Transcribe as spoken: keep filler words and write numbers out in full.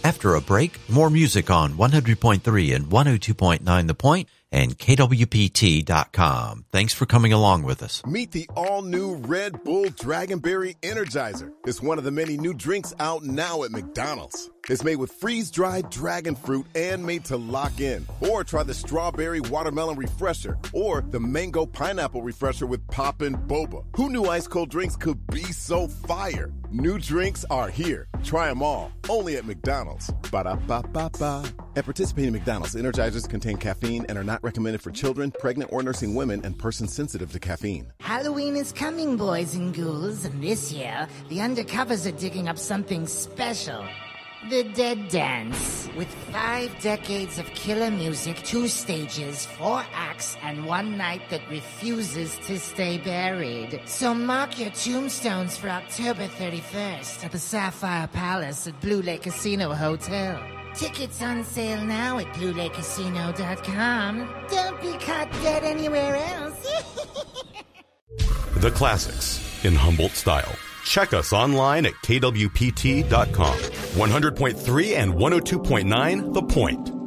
After a break, more music on one hundred point three and one oh two point nine The Point and K W P T dot com. Thanks for coming along with us. Meet the all-new Red Bull Dragonberry Energizer. It's one of the many new drinks out now at McDonald's. It's made with freeze-dried dragon fruit and made to lock in. Or try the Strawberry Watermelon Refresher or the Mango Pineapple Refresher with Poppin' Boba. Who knew ice-cold drinks could be so fire? New drinks are here. Try them all. Only at McDonald's. Ba-da-ba-ba-ba. At participating McDonald's, Energizers contain caffeine and are not recommended for children, pregnant or nursing women, and persons sensitive to caffeine. Halloween is coming, boys and ghouls, and this year, the undercovers are digging up something special. The Dead Dance. With five decades of killer music, two stages, four acts, and one night that refuses to stay buried. So mark your tombstones for October thirty-first at the Sapphire Palace at Blue Lake Casino Hotel. Tickets on sale now at blue lake casino dot com. Don't be caught dead anywhere else. The classics in Humboldt style. Check us online at K W P T dot com. one hundred point three and one oh two point nine The Point.